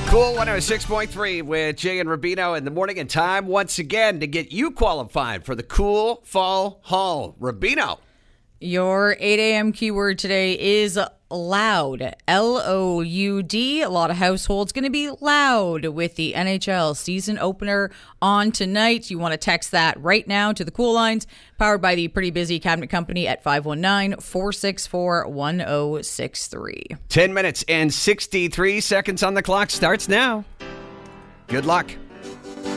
Cool 106.3 with Jay and Rubino in the morning, and time once again to get you qualified for the Cool Fall Haul. Rubino. Your 8 a.m. keyword today is loud. L-O-U-D. A lot of households going to be loud with the NHL season opener on tonight. You want to text that right now to the Cool Lines, powered by the Pretty Busy Cabinet Company at 519-464-1063. 10 minutes and 63 seconds on the clock starts now. Good luck.